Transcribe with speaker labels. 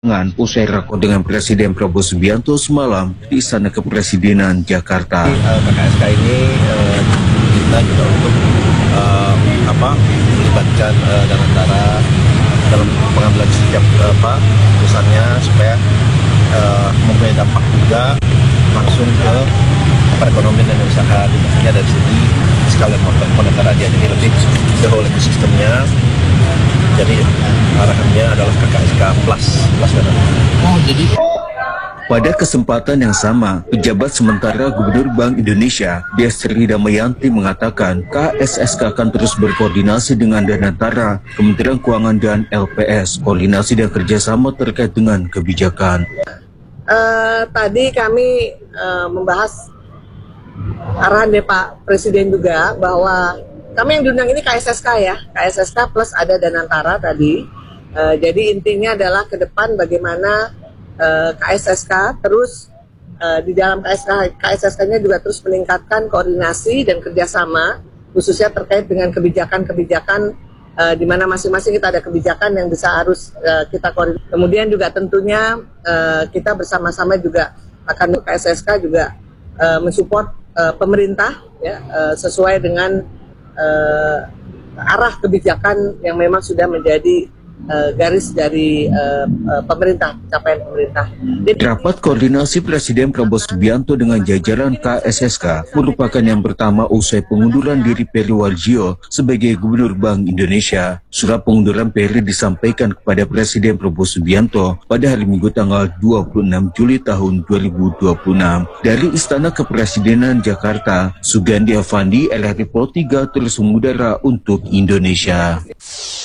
Speaker 1: Usai rakor dengan Presiden Prabowo Subianto semalam di Istana Kepresidenan Jakarta.
Speaker 2: KKSK ini kita juga untuk melibatkan Danantara dalam pengambilan setiap putusannya supaya mempunyai dampak juga langsung ke perekonomian dan usaha di maksudnya dari segi sekalian moneter aja, jadi lebih the whole ekosistemnya. Jadi arahannya adalah KKSK plus.
Speaker 1: Pada kesempatan yang sama, pejabat sementara Gubernur Bank Indonesia, Destri Damayanti mengatakan KSSK akan terus berkoordinasi dengan Danantara, Kementerian Keuangan dan LPS, koordinasi dan kerjasama terkait dengan kebijakan.
Speaker 3: Tadi kami membahas arahan dari Pak Presiden juga bahwa kami yang diundang ini KSSK ya, KSSK plus ada Danantara tadi. Jadi intinya adalah ke depan bagaimana KSSK terus di dalam KSSK-nya juga terus meningkatkan koordinasi dan kerjasama khususnya terkait dengan kebijakan-kebijakan di mana masing-masing kita ada kebijakan yang bisa harus kita koordinasi. Kemudian juga tentunya kita bersama-sama juga akan KSSK juga mensupport pemerintah ya, sesuai dengan arah kebijakan yang memang sudah menjadi garis dari pemerintah, capaian pemerintah.
Speaker 1: Rapat koordinasi Presiden Prabowo Subianto dengan jajaran KSSK merupakan yang pertama usai pengunduran diri Peri Warjio sebagai Gubernur Bank Indonesia. Surat pengunduran Peri disampaikan kepada Presiden Prabowo Subianto pada hari Minggu tanggal 26 Juli tahun 2026. Dari Istana Kepresidenan Jakarta, Sugandi Avandi, LRI Pro 3 terus mengudara untuk Indonesia.